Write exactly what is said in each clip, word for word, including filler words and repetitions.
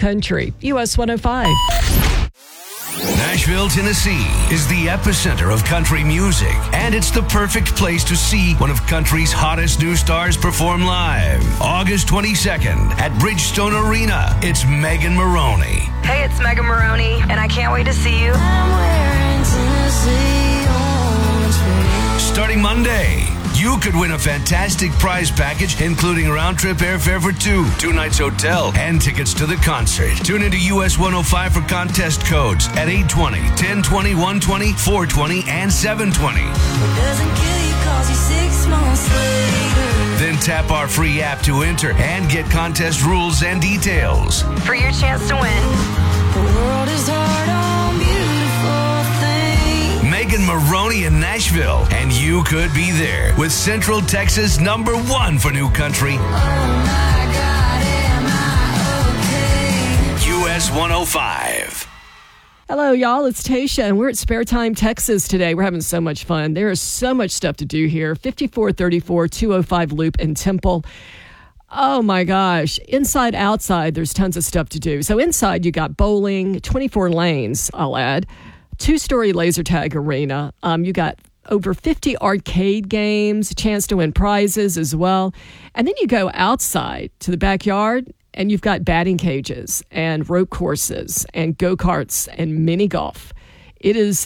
Country, U S one oh five. Nashville, Tennessee is the epicenter of country music, and it's the perfect place to see one of country's hottest new stars perform live. August twenty-second at Bridgestone Arena, it's Megan Moroney. Hey, it's Megan Moroney, and I can't wait to see you. I'm wearing Tennessee orange. Starting Monday, you could win a fantastic prize package, including round-trip airfare for two, two nights hotel, and tickets to the concert. Tune into U S one oh five for contest codes at eight twenty, ten twenty, one twenty, four twenty, and seven twenty. It doesn't kill you 'cause you're six months later. Then tap our free app to enter and get contest rules and details. For your chance to win. The world is hard on beautiful things. Megan Moroney in Nashville, and you could be there with Central Texas number one for new country. Oh my God, am I okay? U S one oh five. Hello, y'all. It's Tasha, and we're at Spare Time, Texas today. We're having so much fun. There is so much stuff to do here. fifty-four thirty-four two oh five Loop in Temple. Oh, my gosh. Inside, outside, there's tons of stuff to do. So inside, you got bowling, twenty-four lanes, I'll add, two-story laser tag arena. Um, you got over fifty arcade games, a chance to win prizes as well. And then you go outside to the backyard, and you've got batting cages and rope courses and go-karts and mini golf. It is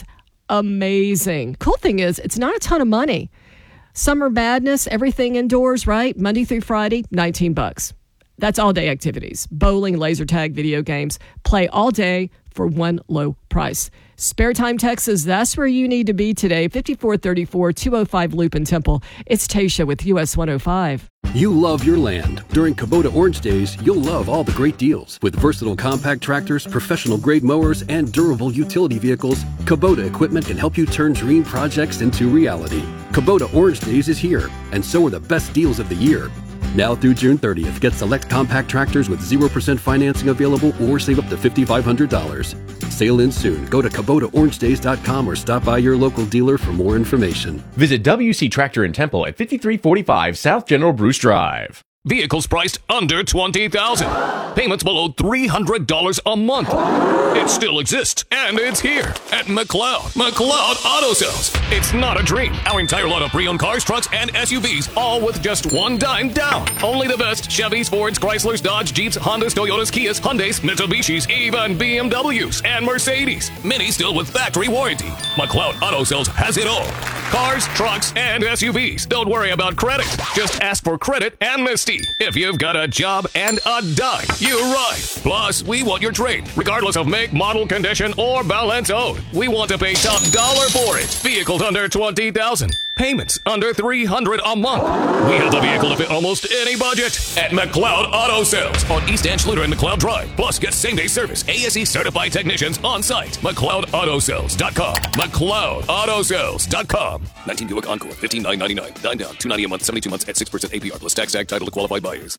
amazing. Cool thing is, it's not a ton of money. Summer Madness, everything indoors, right? Monday through Friday, nineteen bucks. That's all day activities. Bowling, laser tag, video games. Play all day for one low price. Spare Time, Texas, that's where you need to be today. fifty-four thirty-four two oh five Loop in Temple. It's Tasha with U S one oh five. You love your land. During Kubota Orange Days, you'll love all the great deals. With versatile compact tractors, professional-grade mowers, and durable utility vehicles, Kubota equipment can help you turn dream projects into reality. Kubota Orange Days is here, and so are the best deals of the year. Now through June thirtieth, get select compact tractors with zero percent financing available or save up to five thousand five hundred dollars. Sale ends soon. Go to Kubota Orange Days dot com or stop by your local dealer for more information. Visit W C Tractor in Temple at fifty-three forty-five South General Bruce Drive. Vehicles priced under twenty thousand dollars. Payments below three hundred dollars a month. It still exists, and it's here at McLeod. McLeod Auto Sales. It's not a dream. Our entire line of pre-owned cars, trucks, and S U Vs, all with just one dime down. Only the best Chevys, Fords, Chryslers, Dodge, Jeeps, Hondas, Toyotas, Kias, Hyundais, Mitsubishis, even B M Ws and Mercedes. Many still with factory warranty. McLeod Auto Sales has it all. Cars, trucks, and S U Vs. Don't worry about credit. Just ask for credit amnesty. If you've got a job and a dime, you're right. Plus, we want your trade, regardless of make, model, condition, or balance owed. We want to pay top dollar for it. Vehicles under twenty thousand dollars. Payments under three hundred dollars a month. We have the vehicle to fit almost any budget at McLeod Auto Sales on East Anschluter and McLeod Drive. Plus, get same-day service. A S E certified technicians on site. McLeod Auto Sales dot com. McLeod Auto Sales dot com. nineteen Buick Encore, fifteen thousand nine hundred ninety-nine. Nine down, two hundred ninety a month, seventy-two months at six percent A P R plus tax, tag, title to qualified buyers.